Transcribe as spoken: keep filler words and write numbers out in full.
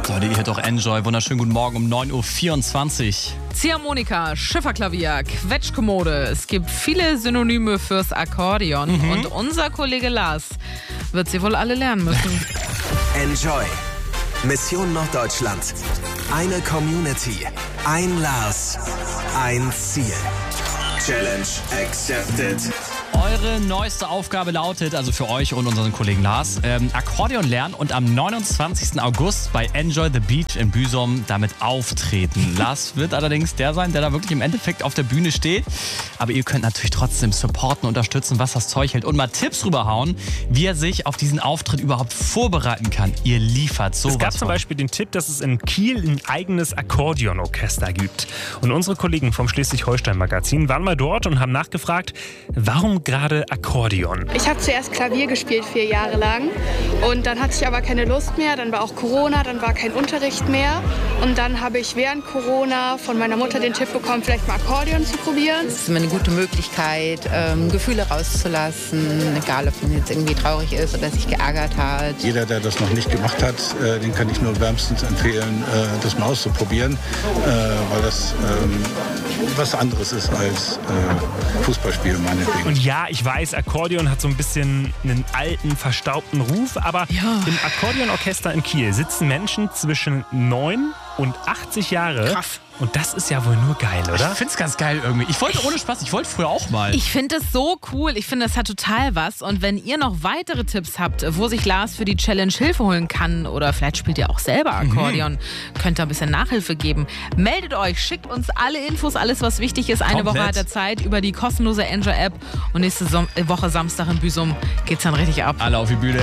Leute, ihr hört doch Enjoy. Wunderschönen guten Morgen um neun Uhr vierundzwanzig. Ziehharmonika, Schifferklavier, Quetschkommode. Es gibt viele Synonyme fürs Akkordeon. Mhm. Und unser Kollege Lars wird sie wohl alle lernen müssen. Enjoy. Mission Norddeutschland. Eine Community. Ein Lars. Ein Ziel. Challenge accepted. Eure neueste Aufgabe lautet, also für euch und unseren Kollegen Lars, ähm, Akkordeon lernen und am neunundzwanzigsten August bei Enjoy the Beach in Büsum damit auftreten. Lars wird allerdings der sein, der da wirklich im Endeffekt auf der Bühne steht. Aber ihr könnt natürlich trotzdem supporten, unterstützen, was das Zeug hält und mal Tipps rüberhauen, wie er sich auf diesen Auftritt überhaupt vorbereiten kann. Ihr liefert sowas. Es gab zum Beispiel den Tipp, dass es in Kiel ein eigenes Akkordeonorchester gibt. Und unsere Kollegen vom Schleswig-Holstein-Magazin waren mal dort und haben nachgefragt, warum gerade Akkordeon? Ich habe zuerst Klavier gespielt, vier Jahre lang. Und dann hatte ich aber keine Lust mehr. Dann war auch Corona, dann war kein Unterricht mehr. Und dann habe ich während Corona von meiner Mutter den Tipp bekommen, vielleicht mal Akkordeon zu probieren. Es ist immer eine gute Möglichkeit, ähm, Gefühle rauszulassen. Egal, ob man jetzt irgendwie traurig ist oder sich geärgert hat. Jeder, der das noch nicht gemacht hat, äh, den kann ich nur wärmstens empfehlen, äh, das mal auszuprobieren. Äh, weil das ähm, was anderes ist als äh, Fußballspielen, meinetwegen. Und ja, ich weiß, Akkordeon hat so ein bisschen einen alten, verstaubten Ruf, aber Ja. im Akkordeonorchester in Kiel sitzen Menschen zwischen neun und achtzig Jahre. Krass. Und das ist ja wohl nur geil, oder? Ich find's ganz geil irgendwie. Ich wollte ohne Spaß, ich wollte früher auch mal. Ich finde es so cool. Ich finde, das hat total was. Und wenn ihr noch weitere Tipps habt, wo sich Lars für die Challenge Hilfe holen kann oder vielleicht spielt ihr auch selber Akkordeon, mhm. könnt ihr ein bisschen Nachhilfe geben. Meldet euch, schickt uns alle Infos, alles was wichtig ist. Eine Komplett. Woche hat er Zeit über die kostenlose Enjoy-App. Und nächste Som- Woche Samstag in Büsum geht's dann richtig ab. Alle auf die Bühne.